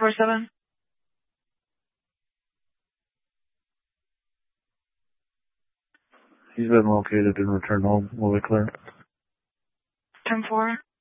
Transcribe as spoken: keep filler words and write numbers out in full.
four seven. He's been located and returned home. Will we clear? ten four.